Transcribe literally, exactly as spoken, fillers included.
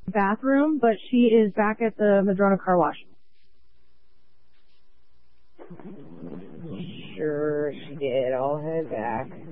bathroom, but she is back at the Madrona car wash. Sure, she did. I'll head back.